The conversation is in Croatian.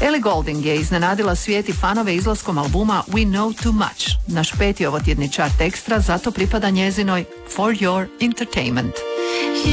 Ellie Goulding je iznenadila svijet i fanove izlaskom albuma We Know Too Much. Naš 5. ovotjedni chart ekstra zato pripada njezinoj For Your Entertainment.